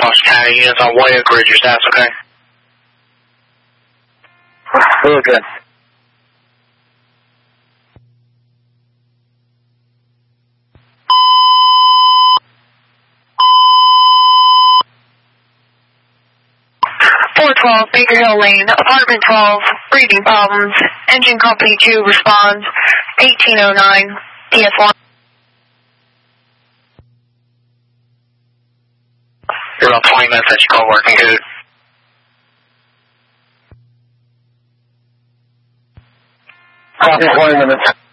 Foster County units on way Oak Ridge, your status, okay? Okay. Baker Hill Lane, apartment 12, breathing problems, engine company 2 responds, 1809, DS1. You're about 20 minutes that you call working good. Copy 20 minutes.